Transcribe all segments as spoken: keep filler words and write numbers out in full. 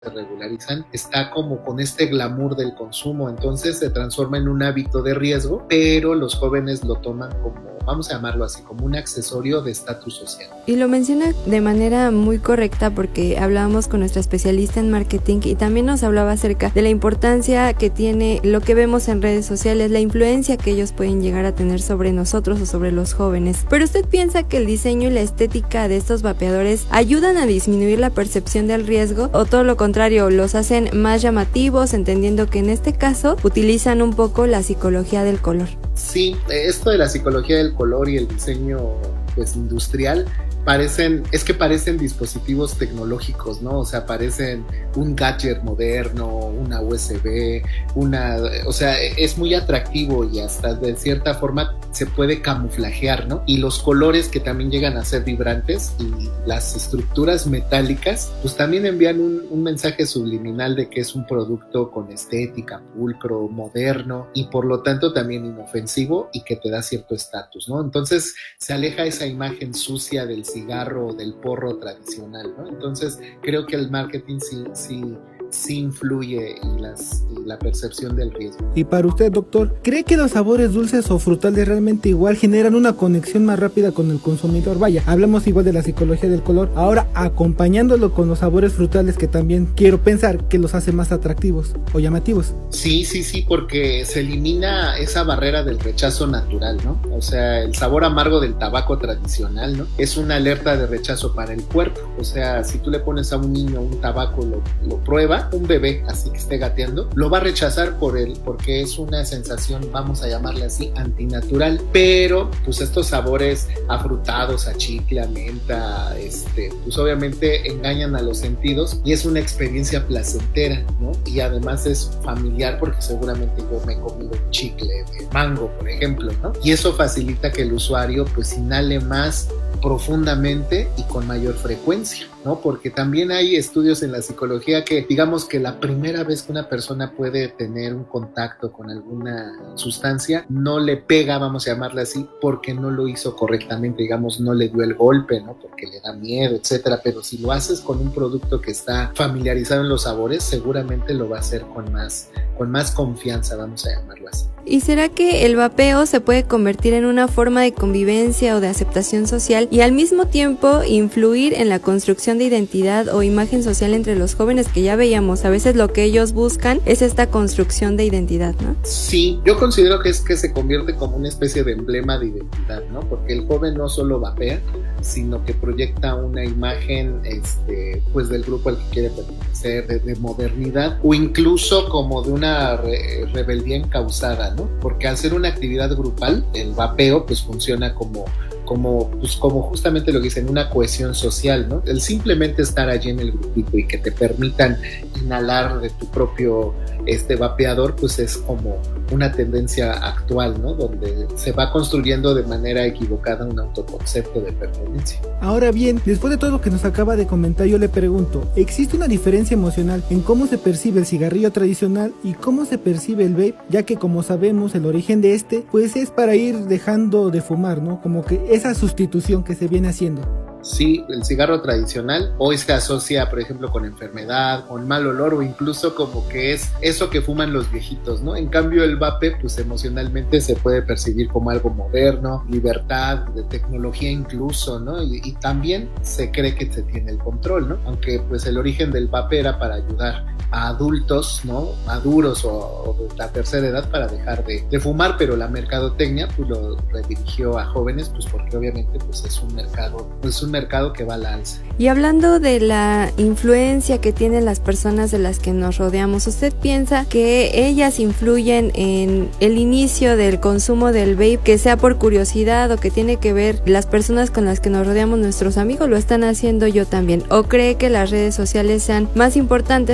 se regularizan, está como con este glamour del consumo, entonces se transforma en un hábito de riesgo, pero los jóvenes lo toman como, vamos a llamarlo así, como un accesorio de estatus social. Y lo menciona de manera muy correcta porque hablábamos con nuestra especialista en marketing y también nos hablaba acerca de la importancia que tiene lo que vemos en redes sociales, la influencia que ellos pueden llegar a tener sobre nosotros o sobre los jóvenes. Pero ¿usted piensa que el diseño y la estética de estos vapeadores ayudan a disminuir la percepción del riesgo o todo lo contrario, los hacen más llamativos, entendiendo que en este caso utilizan un poco la psicología del color? Sí, esto de la psicología del color y el diseño pues industrial parecen, es que parecen dispositivos tecnológicos, ¿no? O sea, parecen un gadget moderno, una U S B, una, o sea, es muy atractivo y hasta de cierta forma se puede camuflajear, ¿no? Y los colores que también llegan a ser vibrantes y las estructuras metálicas, pues también envían un, un mensaje subliminal de que es un producto con estética, pulcro, moderno y por lo tanto también inofensivo y que te da cierto estatus, ¿no? Entonces se aleja esa imagen sucia del cigarro o del porro tradicional, ¿no? Entonces creo que el marketing sí, sí, sí influye en, las, en la percepción del riesgo. Y para usted, doctor, ¿cree que los sabores dulces o frutales realmente igual generan una conexión más rápida con el consumidor? Vaya, hablamos igual de la psicología del color, ahora acompañándolo con los sabores frutales que también quiero pensar que los hace más atractivos o llamativos. Sí, sí, sí, porque se elimina esa barrera del rechazo natural, ¿no? O sea, el sabor amargo del tabaco tradicional, ¿no? Es una alerta de rechazo para el cuerpo. O sea, si tú le pones a un niño un tabaco, lo, lo prueba, un bebé así que esté gateando, lo va a rechazar por el, porque es una sensación, vamos a llamarle así, antinatural. Pero, pues estos sabores afrutados, a chicle, a menta, este, pues obviamente engañan a los sentidos y es una experiencia placentera, ¿no? Y además es familiar porque seguramente yo me he comido un chicle de mango, por ejemplo, ¿no? Y eso facilita que el usuario pues inhale más profundamente y con mayor frecuencia, ¿no? Porque también hay estudios en la psicología que digamos que la primera vez que una persona puede tener un contacto con alguna sustancia no le pega, vamos a llamarla así, porque no lo hizo correctamente, digamos, no le dio el golpe, ¿no? Porque le da miedo, etcétera, pero si lo haces con un producto que está familiarizado en los sabores, seguramente lo va a hacer con más, con más confianza, vamos a llamarlo así. ¿Y será que el vapeo se puede convertir en una forma de convivencia o de aceptación social y al mismo tiempo influir en la construcción de identidad o imagen social entre los jóvenes, que ya veíamos, a veces lo que ellos buscan es esta construcción de identidad, ¿no? Sí, yo considero que es que se convierte como una especie de emblema de identidad, ¿no? Porque el joven no solo vapea, sino que proyecta una imagen, este, pues del grupo al que quiere pertenecer, de, de modernidad o incluso como de una re, rebeldía encausada, ¿no? Porque al ser una actividad grupal, el vapeo pues funciona como como, pues, como justamente lo que dicen, una cohesión social, ¿no? El simplemente estar allí en el grupito y que te permitan inhalar de tu propio este vapeador, pues es como una tendencia actual, ¿no? Donde se va construyendo de manera equivocada un autoconcepto de pertenencia. Ahora bien, después de todo lo que nos acaba de comentar, yo le pregunto, ¿existe una diferencia emocional en cómo se percibe el cigarrillo tradicional y cómo se percibe el vape? Ya que, como sabemos, el origen de este, pues es para ir dejando de fumar, ¿no? Como que esa sustitución que se viene haciendo. Sí, el cigarro tradicional hoy se asocia, por ejemplo, con enfermedad, con mal olor o incluso como que es eso que fuman los viejitos, ¿no? En cambio el vape, pues emocionalmente se puede percibir como algo moderno, libertad, de tecnología incluso, ¿no? Y, y también se cree que se tiene el control, ¿no? Aunque pues el origen del vape era para ayudar a adultos, ¿no? Maduros o, o de la tercera edad para dejar de, de fumar, pero la mercadotecnia pues lo redirigió a jóvenes, pues porque obviamente pues es un mercado, pues un mercado que va al alza. Y hablando de la influencia que tienen las personas de las que nos rodeamos, ¿usted piensa que ellas influyen en el inicio del consumo del vape, que sea por curiosidad o que tiene que ver las personas con las que nos rodeamos, nuestros amigos lo están haciendo, yo también? ¿O cree que las redes sociales sean más importantes para orillar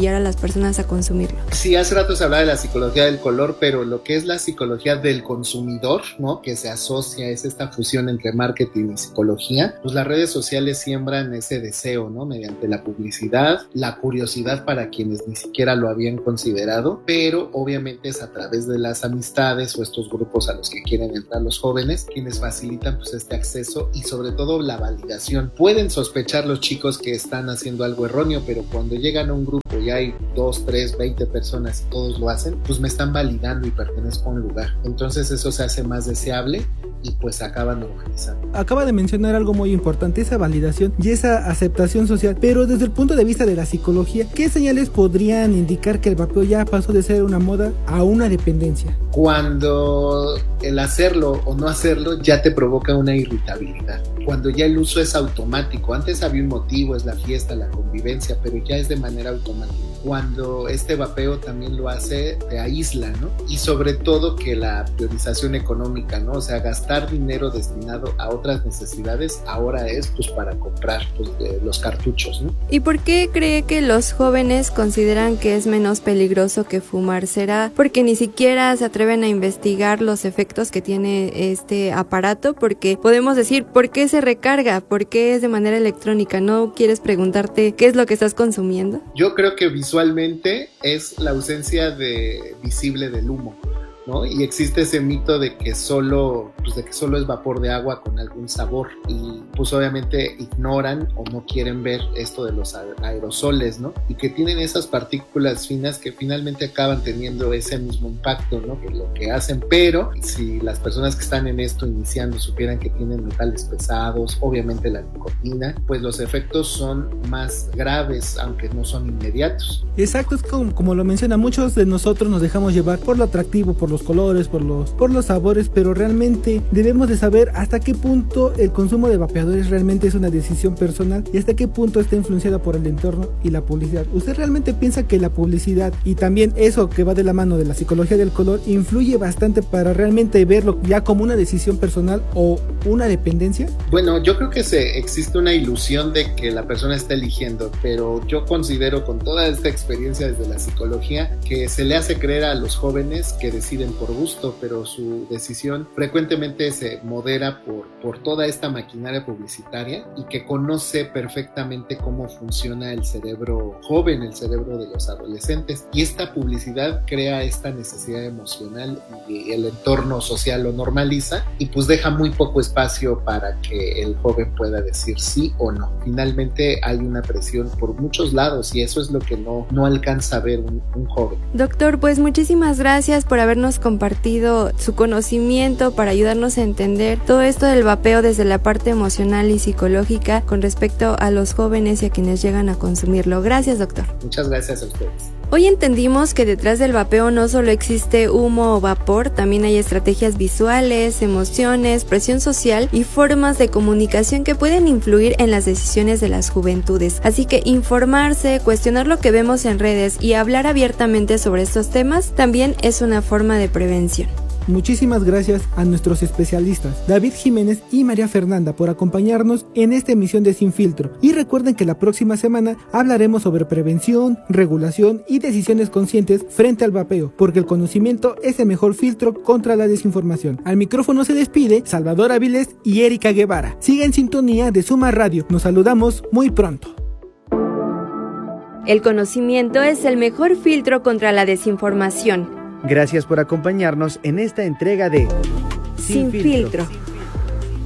orillar a las personas a consumirlo. Sí, hace rato se hablaba de la psicología del color, pero lo que es la psicología del consumidor, ¿no? Que se asocia, es esta fusión entre marketing y psicología, pues las redes sociales siembran ese deseo, ¿no? Mediante la publicidad, la curiosidad para quienes ni siquiera lo habían considerado, pero obviamente es a través de las amistades o estos grupos a los que quieren entrar los jóvenes quienes facilitan pues este acceso y sobre todo la validación. Pueden sospechar los chicos que están haciendo algo erróneo, pero cuando llegan a un grupo y hay dos, tres, veinte personas y todos lo hacen, pues me están validando y pertenezco a un lugar. Entonces eso se hace más deseable y pues acaban normalizando. Acaba de mencionar algo muy importante, esa validación y esa aceptación social, pero desde el punto de vista de la psicología, ¿qué señales podrían indicar que el vapeo ya pasó de ser una moda a una dependencia? Cuando el hacerlo o no hacerlo ya te provoca una irritabilidad. Cuando ya el uso es automático, antes había un motivo, es la fiesta, la convivencia, pero ya es de manera automática. Cuando este vapeo también lo hace, te aísla, ¿no? Y sobre todo que la priorización económica, ¿no? O sea, gastar dinero destinado a otras necesidades ahora es pues para comprar pues, de los cartuchos, ¿no? ¿Y por qué cree que los jóvenes consideran que es menos peligroso que fumar? ¿Será porque ni siquiera se atreven a investigar los efectos que tiene este aparato? Porque podemos decir, ¿por qué se recarga? ¿Por qué es de manera electrónica? ¿No quieres preguntarte qué es lo que estás consumiendo? Yo creo que visualmente es la ausencia de visible del humo, ¿no? Y existe ese mito de que solo, pues de que solo es vapor de agua con algún sabor y pues obviamente ignoran o no quieren ver esto de los aerosoles, ¿no? Y que tienen esas partículas finas que finalmente acaban teniendo ese mismo impacto, ¿no? Que lo que hacen, pero si las personas que están en esto iniciando supieran que tienen metales pesados, obviamente la nicotina, pues los efectos son más graves, aunque no son inmediatos. Exacto, es como, como lo menciona, muchos de nosotros nos dejamos llevar por lo atractivo, por los colores, por los, por los sabores, pero realmente debemos de saber hasta qué punto el consumo de vapeadores realmente es una decisión personal y hasta qué punto está influenciada por el entorno y la publicidad. ¿Usted realmente piensa que la publicidad y también eso que va de la mano de la psicología del color influye bastante para realmente verlo ya como una decisión personal o una dependencia? Bueno, yo creo que se, existe una ilusión de que la persona está eligiendo, pero yo considero con toda esta experiencia desde la psicología que se le hace creer a los jóvenes que deciden por gusto, pero su decisión frecuentemente se modera por, por toda esta maquinaria publicitaria y que conoce perfectamente cómo funciona el cerebro joven, el cerebro de los adolescentes, y esta publicidad crea esta necesidad emocional y el entorno social lo normaliza y pues deja muy poco espacio para que el joven pueda decir sí o no. Finalmente hay una presión por muchos lados y eso es lo que no, no alcanza a ver un, un joven. Doctor, pues muchísimas gracias por habernos compartido su conocimiento para ayudarnos a entender todo esto del vapeo desde la parte emocional y psicológica con respecto a los jóvenes y a quienes llegan a consumirlo. Gracias, doctor. Muchas gracias a ustedes. Hoy entendimos que detrás del vapeo no solo existe humo o vapor, también hay estrategias visuales, emociones, presión social y formas de comunicación que pueden influir en las decisiones de las juventudes. Así que informarse, cuestionar lo que vemos en redes y hablar abiertamente sobre estos temas también es una forma de prevención. Muchísimas gracias a nuestros especialistas David Jiménez y María Fernanda por acompañarnos en esta emisión de Sin Filtro. Y recuerden que la próxima semana hablaremos sobre prevención, regulación y decisiones conscientes frente al vapeo, porque el conocimiento es el mejor filtro contra la desinformación. Al micrófono se despide Salvador Avilés y Erika Guevara. Siga en sintonía de Suma Radio. Nos saludamos muy pronto. El conocimiento es el mejor filtro contra la desinformación. Gracias por acompañarnos en esta entrega de Sin, Sin filtro. filtro.